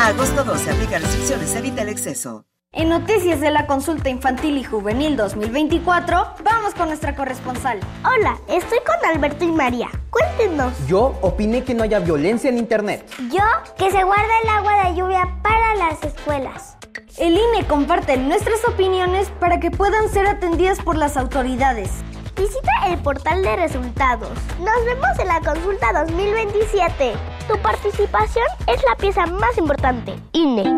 agosto 12, aplica restricciones, evita el exceso. En noticias de la consulta infantil y juvenil 2024, vamos con nuestra corresponsal. Hola, estoy con Alberto y María. Cuéntenos. Yo opiné que no haya violencia en internet. Yo, que se guarda el agua de lluvia para las escuelas. El INE comparte nuestras opiniones para que puedan ser atendidas por las autoridades. Visita el portal de resultados. Nos vemos en la consulta 2027. Tu participación es la pieza más importante. INE.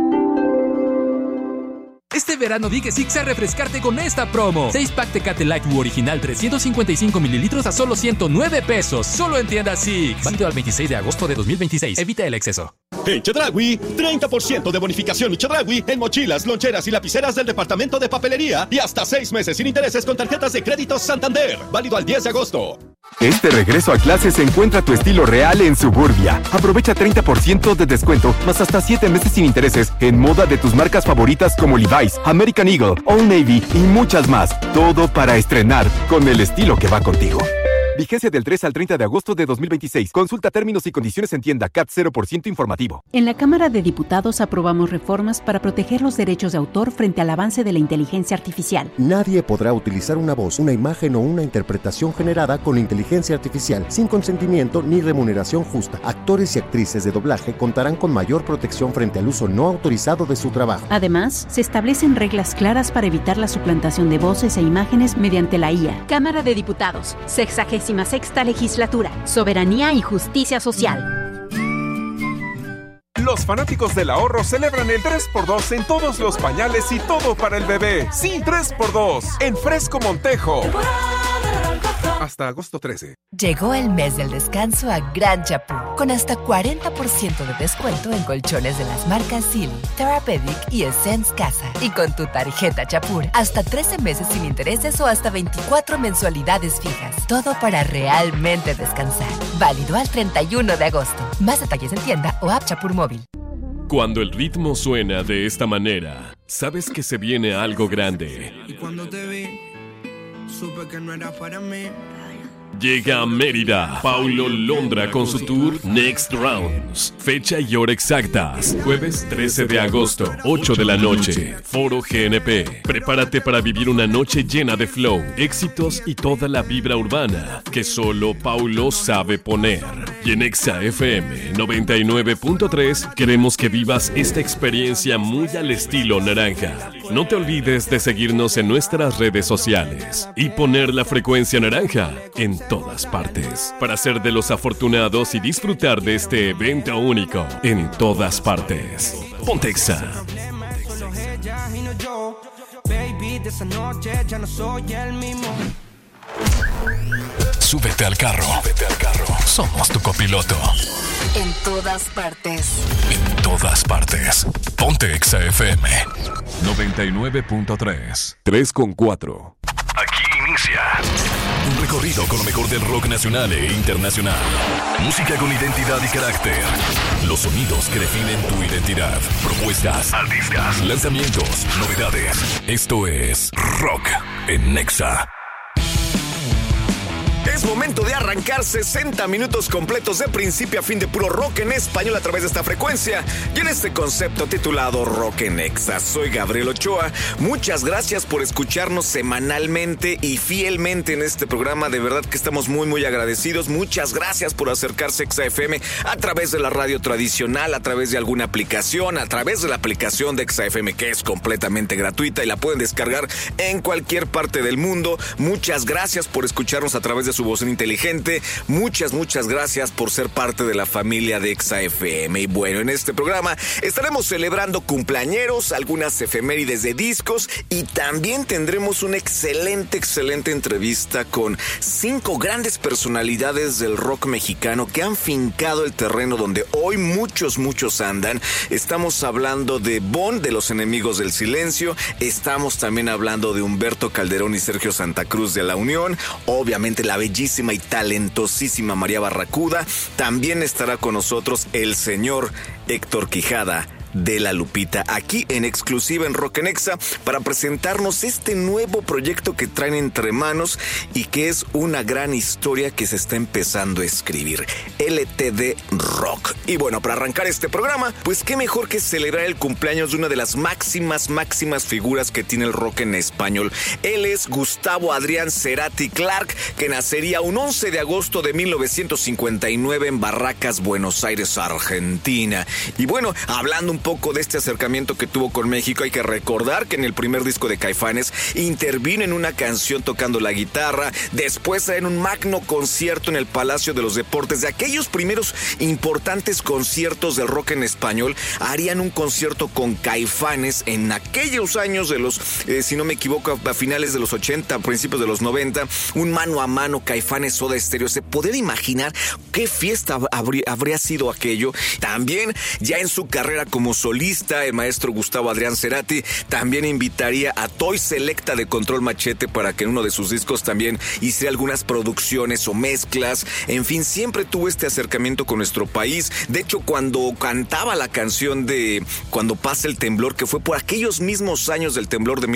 Este verano di que sí a refrescarte con esta promo. 6-pack Tecate Light original 355 mililitros a solo 109 pesos. Solo en tiendas Six. Válido al 26 de agosto de 2026. Evita el exceso. En Chedraui, 30% de bonificación Chedraui en mochilas, loncheras y lapiceras del departamento de papelería y hasta 6 meses sin intereses con tarjetas de crédito Santander. Válido al 10 de agosto. Este regreso a clases encuentra tu estilo real en Suburbia. Aprovecha 30% de descuento, más hasta 7 meses sin intereses en moda de tus marcas favoritas como Levi's, American Eagle, Old Navy y muchas más. Todo para estrenar con el estilo que va contigo. Vigencia del 3 al 30 de agosto de 2026. Consulta términos y condiciones en tienda. CAT 0% informativo. En la Cámara de Diputados aprobamos reformas para proteger los derechos de autor frente al avance de la inteligencia artificial. Nadie podrá utilizar una voz, una imagen o una interpretación generada con inteligencia artificial sin consentimiento ni remuneración justa. Actores y actrices de doblaje contarán con mayor protección frente al uso no autorizado de su trabajo. Además, se establecen reglas claras para evitar la suplantación de voces e imágenes mediante la IA. Cámara de Diputados, 66ª Legislatura, Soberanía y Justicia Social. Los fanáticos del ahorro celebran el 3x2 en todos los pañales y todo para el bebé. Sí, 3x2 en Fresco Montejo. Hasta agosto 13. Llegó el mes del descanso a Gran Chapur, con hasta 40% de descuento en colchones de las marcas Silly, Therapeutic y Essence Casa. Y con tu tarjeta Chapur, hasta 13 meses sin intereses o hasta 24 mensualidades fijas. Todo para realmente descansar. Válido al 31 de agosto. Más detalles en tienda o app Chapur móvil. Cuando el ritmo suena de esta manera, sabes que se viene algo grande. Y cuando te vi, supe que no era para mí. Llega a Mérida Paulo Londra con su tour Next Rounds. Fecha y hora exactas: jueves 13 de agosto, 8 de la noche, Foro GNP. Prepárate para vivir una noche llena de flow, éxitos y toda la vibra urbana que solo Paulo sabe poner. Y en Exa FM 99.3 queremos que vivas esta experiencia muy al estilo naranja. No te olvides de seguirnos en nuestras redes sociales y poner la frecuencia naranja en todas partes para ser de los afortunados y disfrutar de este evento único en todas partes. Ponte Exa. Súbete al carro. Somos tu copiloto. En todas partes. En todas partes. Ponte Exa FM 99.3. 3,4. Aquí inicia un recorrido con lo mejor del rock nacional e internacional. Música con identidad y carácter. Los sonidos que definen tu identidad. Propuestas, artistas, lanzamientos, novedades. Esto es Rock en Nexa. Es momento de arrancar 60 minutos completos de principio a fin de puro rock en español a través de esta frecuencia y en este concepto titulado Rock en Exa. Soy Gabriel Ochoa. Muchas gracias por escucharnos semanalmente y fielmente en este programa. De verdad que estamos muy agradecidos. Muchas gracias por acercarse a Exa FM a través de la radio tradicional, a través de alguna aplicación, a través de la aplicación de Exa FM, que es completamente gratuita y la pueden descargar en cualquier parte del mundo. Muchas gracias por escucharnos a través de su voz inteligente. Muchas gracias por ser parte de la familia de Exa FM. Y bueno, en este programa estaremos celebrando cumpleañeros, algunas efemérides de discos y también tendremos una excelente entrevista con 5 grandes personalidades del rock mexicano que han fincado el terreno donde hoy muchos andan. Estamos hablando de Bon, de Los Enemigos del Silencio. Estamos también hablando de Humberto Calderón y Sergio Santa Cruz de La Unión. Obviamente la bellísima y talentosísima María Barracuda. También estará con nosotros el señor Héctor Quijada de la Lupita, aquí en exclusiva en Rock en Exa, para presentarnos este nuevo proyecto que traen entre manos y que es una gran historia que se está empezando a escribir, LTD Rock. Y bueno, para arrancar este programa, pues qué mejor que celebrar el cumpleaños de una de las máximas figuras que tiene el rock en español. Él es Gustavo Adrián Cerati Clark, que nacería un 11 de agosto de 1959 en Barracas, Buenos Aires, Argentina. Y bueno, hablando un poco de este acercamiento que tuvo con México, hay que recordar que en el primer disco de Caifanes intervino en una canción tocando la guitarra, después en un magno concierto en el Palacio de los Deportes. De aquellos primeros importantes conciertos del rock en español, harían un concierto con Caifanes en aquellos años de los, si no me equivoco, a finales de los 80, principios de los 90, un mano a mano Caifanes Soda Stereo. ¿Se puede imaginar qué fiesta habría sido aquello? También, ya en su carrera como solista, el maestro Gustavo Adrián Cerati también invitaría a Toy Selecta de Control Machete para que en uno de sus discos también hiciera algunas producciones o mezclas. En fin, siempre tuvo este acercamiento con nuestro país. De hecho, cuando cantaba la canción de Cuando pasa el temblor, que fue por aquellos mismos años del temblor de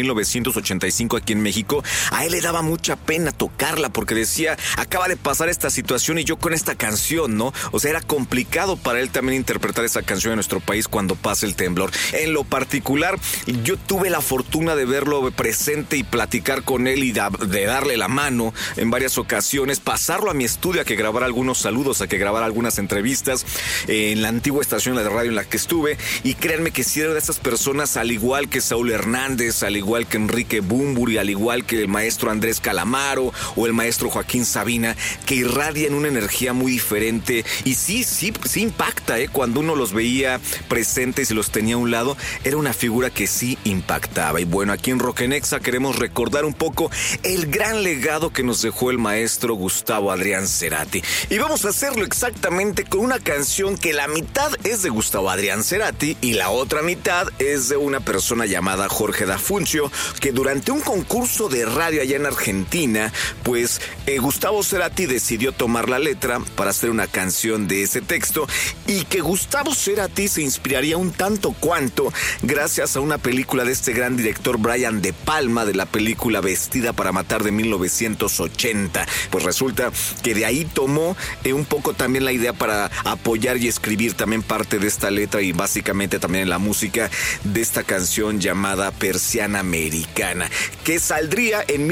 1985 aquí en México, a él le daba mucha pena tocarla porque decía, acaba de pasar esta situación y yo con esta canción, ¿no? O sea, era complicado para él también interpretar esa canción en nuestro país, Cuando pasa el temblor. En lo particular, yo tuve la fortuna de verlo presente y platicar con él y de darle la mano en varias ocasiones, pasarlo a mi estudio a que grabara algunos saludos, a que grabara algunas entrevistas en la antigua estación de radio en la que estuve, y créanme que si era de esas personas, al igual que Saúl Hernández, al igual que Enrique Bunbury, al igual que el maestro Andrés Calamaro o el maestro Joaquín Sabina, que irradian una energía muy diferente y sí impacta, cuando uno los veía presentes y los tenía a un lado, era una figura que sí impactaba. Y bueno, aquí en Rock en Exa queremos recordar un poco el gran legado que nos dejó el maestro Gustavo Adrián Cerati, y vamos a hacerlo exactamente con una canción que la mitad es de Gustavo Adrián Cerati y la otra mitad es de una persona llamada Jorge D'Afuncio, que durante un concurso de radio allá en Argentina, pues Gustavo Cerati decidió tomar la letra para hacer una canción de ese texto, y que Gustavo Cerati se inspiraría un tanto cuanto gracias a una película de este gran director Brian De Palma, de la película Vestida para Matar de 1980. Pues resulta que de ahí tomó un poco también la idea para apoyar y escribir también parte de esta letra y básicamente también en la música de esta canción llamada Persiana Americana, que saldría en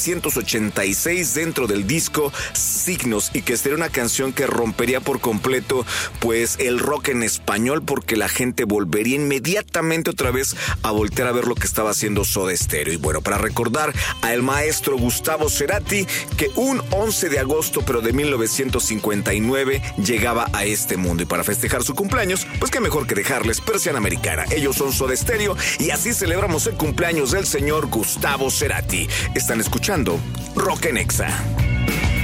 1986 dentro del disco Signos, y que sería una canción que rompería por completo pues el rock en español, porque la gente volvería inmediatamente otra vez a voltear a ver lo que estaba haciendo Soda Stereo. Y bueno, para recordar al maestro Gustavo Cerati, que un 11 de agosto pero de 1959 llegaba a este mundo, y para festejar su cumpleaños, pues qué mejor que dejarles Persiana Americana. Ellos son Soda Stereo y así celebramos el cumpleaños del señor Gustavo Cerati. Están escuchando Rock en Exa.